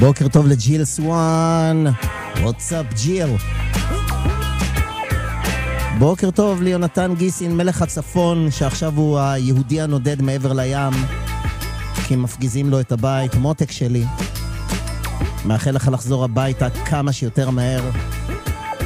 בוקר טוב לג'יל סואן. וואטסאפ ג'יל. בוקר טוב ליונתן גיסין, מלך הצפון, שעכשיו הוא היהודי הנודד מעבר לים, כי מפגיזים לו את הבית. מותק שלי, מאחל לך לחזור הביתה כמה שיותר מהר.